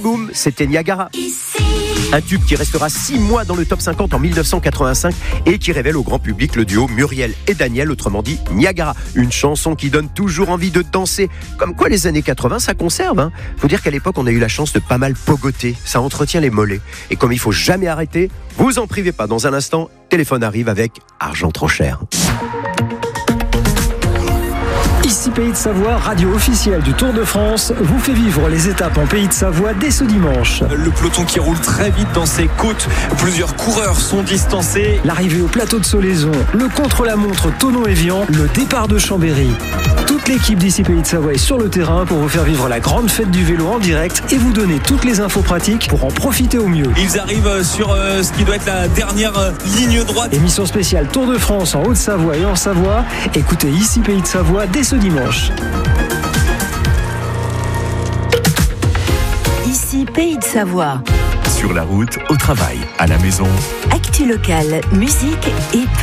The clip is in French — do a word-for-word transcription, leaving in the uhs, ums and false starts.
boum, c'était Niagara. Un tube qui restera six mois dans le top cinquante en dix-neuf cent quatre-vingt-cinq et qui révèle au grand public le duo Muriel et Daniel, autrement dit Niagara. Une chanson qui donne toujours envie de danser. Comme quoi les années quatre-vingts, ça conserve. Hein. Faut dire qu'à l'époque, on a eu la chance de pas mal pogoter. Ça entretient les mollets. Et comme il faut jamais arrêter, vous en privez pas. Dans un instant, téléphone arrive avec Argent trop cher. Ici Pays de Savoie, radio officielle du Tour de France, vous fait vivre les étapes en Pays de Savoie dès ce dimanche. Le peloton qui roule très vite dans ses côtes, plusieurs coureurs sont distancés. L'arrivée au plateau de Solaison, le contre-la-montre Thonon-Évian, le départ de Chambéry. Toute l'équipe d'ici Pays de Savoie est sur le terrain pour vous faire vivre la grande fête du vélo en direct et vous donner toutes les infos pratiques pour en profiter au mieux. Ils arrivent sur euh, ce qui doit être la dernière euh, ligne droite. Émission spéciale Tour de France en Haute-Savoie et en Savoie. Écoutez Ici Pays de Savoie dès ce dimanche. Ici Pays de Savoie. Sur la route, au travail, à la maison. Actu locale, musique et